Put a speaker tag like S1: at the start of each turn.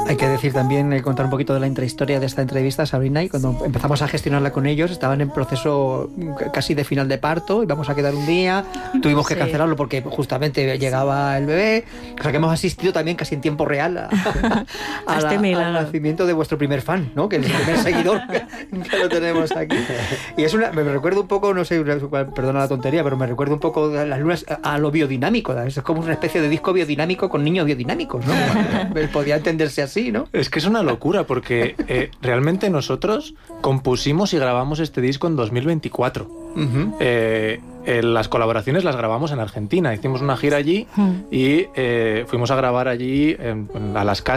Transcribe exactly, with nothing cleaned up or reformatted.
S1: Hay que decir también, eh, contar un poquito de la intrahistoria de esta entrevista, Sabrina, y cuando empezamos a gestionarla con ellos, estaban en proceso casi de final de parto, íbamos a quedar un día, tuvimos que sí. cancelarlo porque justamente llegaba el bebé, o sea que hemos asistido también casi en tiempo real a, a, a este la, al nacimiento de vuestro primer fan, ¿no? Que es el primer seguidor que, que lo tenemos aquí. Y es una, me recuerdo un poco, no sé, perdona la tontería, pero me recuerdo un poco de las lunas a, a lo biodinámico, ¿no? Es como una especie de disco biodinámico con niños biodinámicos, ¿no? Podría entenderse así, ¿no?
S2: Es que es una locura porque eh, realmente nosotros compusimos y grabamos este disco en dos mil veinticuatro. Uh-huh. Eh, eh, las colaboraciones las grabamos en Argentina. Hicimos una gira allí uh-huh. y eh, fuimos a grabar allí en, en, a las casas